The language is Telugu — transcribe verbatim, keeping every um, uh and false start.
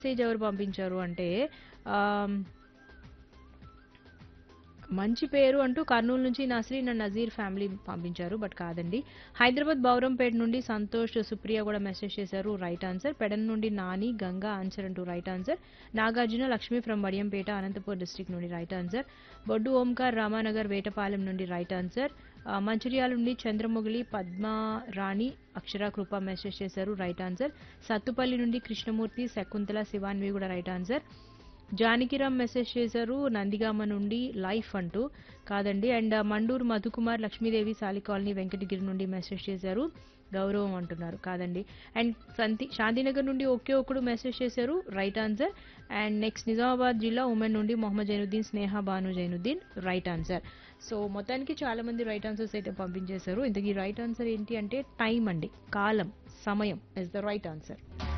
మెసేజ్ ఎవరు పంపించారు అంటే ఆమ్, మంచి పేరు అంటూ కర్నూలు నుంచి నస్రీన్ అండ్ నజీర్ ఫ్యామిలీ పంపించారు బట్ కాదండి. హైదరాబాద్ బౌరంపేట నుండి సంతోష్ సుప్రియ కూడా మెసేజ్ చేశారు రైట్ ఆన్సర్. పెడన్ నుండి నాని గంగా ఆన్సర్ అంటూ right answer. Nagarjuna Lakshmi from Vadiyampeta Anantapur district నుండి రైట్ ఆన్సర్. బొడ్డు ఓంకార్ రామానగర్ వేటపాలెం నుండి రైట్ ఆన్సర్. ఆ, మంచిర్యాల నుండి చంద్రమొగిలి పద్మారాణి అక్షర కృప మెసేజ్ చేశారు రైట్ ఆన్సర్. సత్తుపల్లి నుండి కృష్ణమూర్తి శకుంతల శివాన్వి కూడా రైట్ ఆన్సర్. జానకిరామ్ మెసేజ్ చేశారు నందిగామ నుండి లైఫ్ అంటూ కాదండి. అండ్ మండూరు మధుకుమార్ లక్ష్మీదేవి సాలి కాలనీ వెంకటగిరి నుండి మెసేజ్ చేశారు గౌరవం అంటున్నారు కాదండి. అండ్ సంతి శాంతినగర్ నుండి ఒకే ఒకడు మెసేజ్ చేశారు right answer. And next Nizamabad జిల్లా ఉమెన్ నుండి మొహమ్మద్ జైనుద్దీన్ స్నేహ Banu Zainuddin right answer. So మొత్తానికి చాలా మంది రైట్ ఆన్సర్స్ అయితే పంపించేశారు. ఇంతకీ రైట్ ఆన్సర్ ఏంటి అంటే టైం అండి, కాలం, సమయం ఇస్ ద రైట్ ఆన్సర్.